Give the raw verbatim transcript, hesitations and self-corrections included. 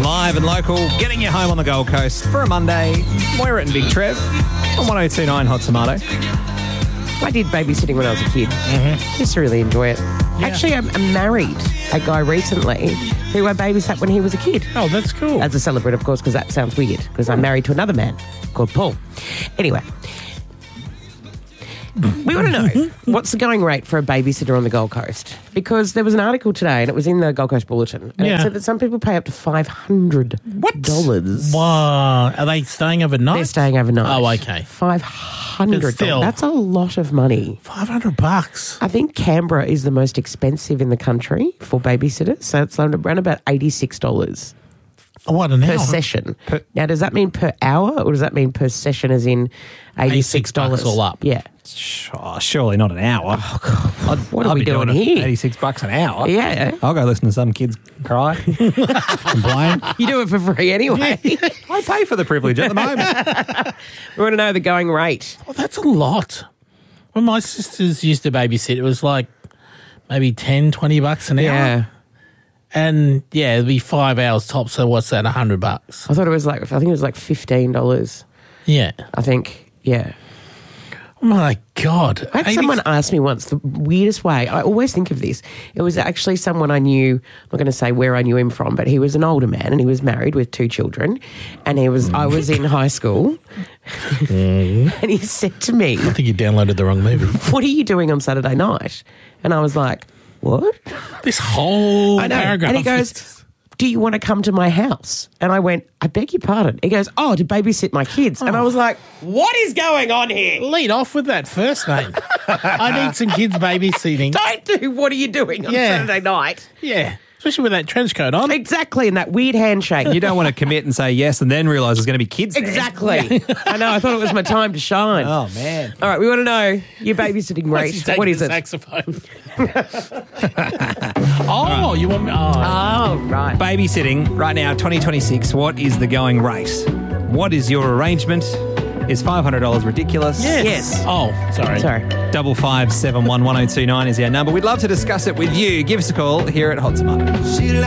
Live and local, getting you home on the Gold Coast for a Monday. Moira and Big Trev on one oh two point nine Hot Tomato. I did babysitting when I was a kid. Mm-hmm. Used to really enjoy it. Yeah. Actually, I married a guy recently who I babysat when he was a kid. Oh, that's cool. As a celebrant, of course, because that sounds weird, because I'm married to another man called Paul. Anyway, we want to know what's the going rate for a babysitter on the Gold Coast? Because there was an article today, and it was in the Gold Coast Bulletin, and Yeah. it said that some people pay up to five hundred dollars. What? Wow. Are they staying overnight? They're staying overnight. Oh, okay. five hundred dollars. But still. That's a lot of money. five hundred bucks. I think Canberra is the most expensive in the country for babysitters, so it's around about eighty-six dollars What an per hour. session. now, does that mean per hour, or does that mean per session as in eighty-six dollars? eighty-six bucks all up. Yeah. Oh, surely not an hour. Oh, God. What are I'll we be doing it here? eighty-six bucks an hour. Yeah. I'll go listen to some kids cry, complain. You do it for free anyway. I pay for the privilege at the moment. We want to know the going rate. Well, that's a lot. When my sisters used to babysit, it was like maybe ten, twenty bucks an hour. Yeah. And yeah, it'd be five hours top. So what's that? A hundred bucks. I thought it was like, I think it was like fifteen dollars. Yeah. I think, yeah. Oh my God. I had eighty someone ask me once the weirdest way. I always think of this. It was actually someone I knew. I'm not going to say where I knew him from, but he was an older man and he was married with two children. And he was. I was in high school, and he said to me, I think you downloaded the wrong movie. "What are you doing on Saturday night?" And I was like, "What?" This whole I know. paragraph. And he goes, "Do you want to come to my house?" And I went, "I beg your pardon." He goes, "Oh, to babysit my kids." And I was like, "What is going on here?" lead off with that first name. I need some kids babysitting. Don't do what are you doing on Yeah. Saturday night? Yeah. Especially with that trench coat on. Exactly, and that weird handshake. You don't want to commit and say yes and then realise there's going to be kids there. Exactly. I know, I thought it was my time to shine. Oh, man. All right, we want to know your babysitting Once you rate. take What is the it? Saxophone. oh, you want me? Oh. Oh, right. Babysitting right now, twenty twenty-six, what is the going rate? What is your arrangement? Is five hundred dollars ridiculous? Yes. Yes. Oh, sorry. Sorry. Double five seven one one zero two nine is our number. We'd love to discuss it with you. Give us a call here at Hot Tomato.